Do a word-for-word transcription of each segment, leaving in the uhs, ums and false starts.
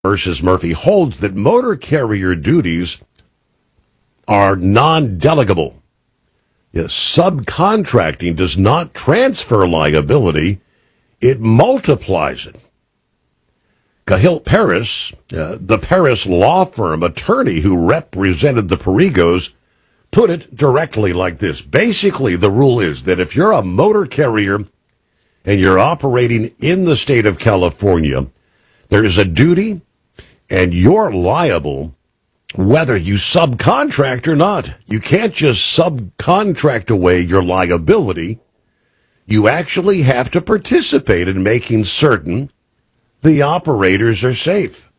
versus Murphy holds that motor carrier duties are non-delegable. Yes, subcontracting does not transfer liability, it multiplies it. Cahill Paris, uh, the Paris law firm attorney who represented the Perigos, put it directly like this. Basically, the rule is that if you're a motor carrier and you're operating in the state of California, there is a duty and you're liable whether you subcontract or not. You can't just subcontract away your liability. You actually have to participate in making certain the operators are safe.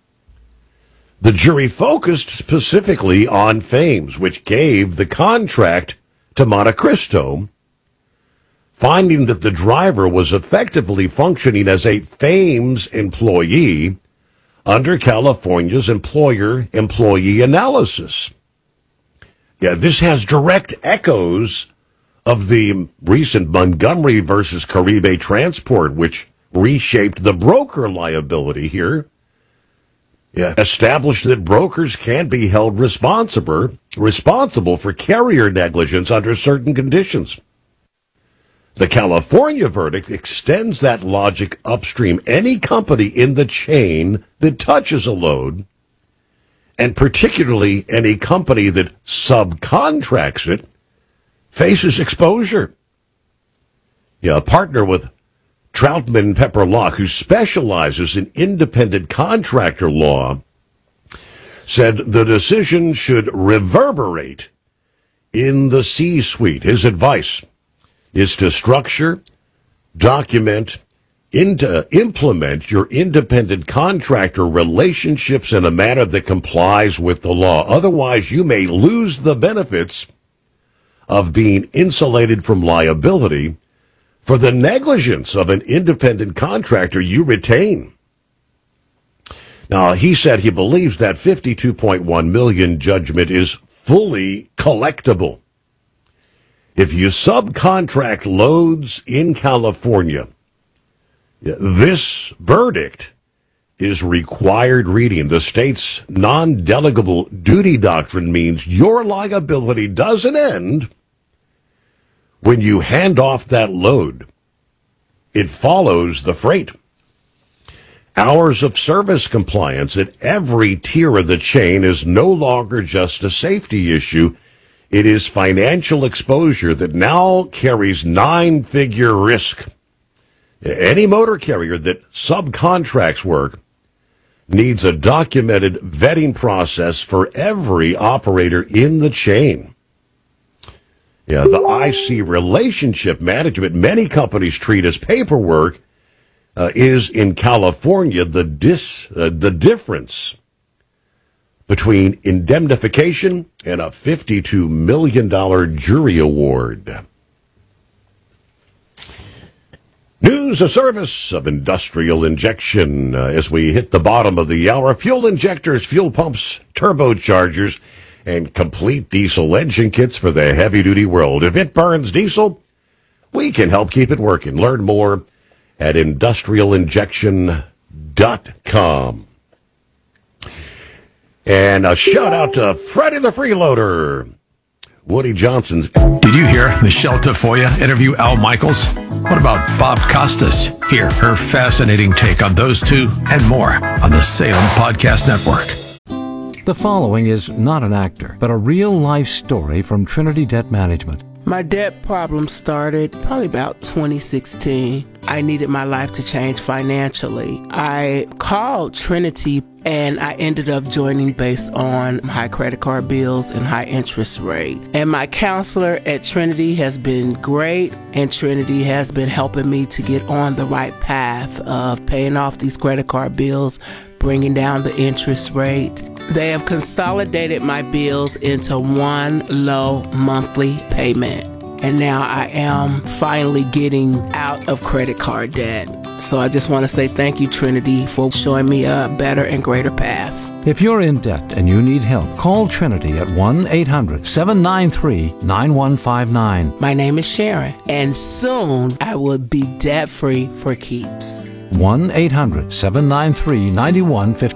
The jury focused specifically on FAMES, which gave the contract to Monte Cristo, finding that the driver was effectively functioning as a FAMES employee under California's employer-employee analysis. Yeah, this has direct echoes of the recent Montgomery versus Caribe Transport, which reshaped the broker liability here. Yeah, established that brokers can be held responsible responsible for carrier negligence under certain conditions. The California verdict extends that logic upstream. Any company in the chain that touches a load, and particularly any company that subcontracts it, faces exposure. Yeah, a partner with Troutman Pepper Locke, who specializes in independent contractor law, said the decision should reverberate in the C-suite. His advice is to structure, document, into, implement your independent contractor relationships in a manner that complies with the law. Otherwise, you may lose the benefits of being insulated from liability for the negligence of an independent contractor you retain. Now, he said he believes that fifty-two point one million dollars judgment is fully collectible. If you subcontract loads in California, this verdict is required reading. The state's non-delegable duty doctrine means your liability doesn't end when you hand off that load. It follows the freight. Hours of service compliance at every tier of the chain is no longer just a safety issue. It is financial exposure that now carries nine-figure risk. Any motor carrier that subcontracts work needs a documented vetting process for every operator in the chain. Yeah, the I C relationship management many companies treat as paperwork uh, is in California the dis uh, the difference between indemnification and a fifty-two million dollars jury award. News, a service of Industrial Injection. Uh, as we hit the bottom of the hour, fuel injectors, fuel pumps, turbochargers, and complete diesel engine kits for the heavy-duty world. If it burns diesel, we can help keep it working. Learn more at industrial injection dot com. And a shout-out to Freddie the Freeloader, Woody Johnson's. Did you hear Michelle Tafoya interview Al Michaels? What about Bob Costas? Hear her fascinating take on those two and more on the Salem Podcast Network. The following is not an actor, but a real-life story from Trinity Debt Management. My debt problem started probably about twenty sixteen. I needed my life to change financially. I called Trinity and I ended up joining based on high credit card bills and high interest rate. And my counselor at Trinity has been great, and Trinity has been helping me to get on the right path of paying off these credit card bills, bringing down the interest rate. They have consolidated my bills into one low monthly payment. And now I am finally getting out of credit card debt. So I just want to say thank you, Trinity, for showing me a better and greater path. If you're in debt and you need help, call Trinity at one eight hundred seven nine three nine one five nine. My name is Sharon, and soon I will be debt-free for keeps. one eight hundred seven nine three nine one five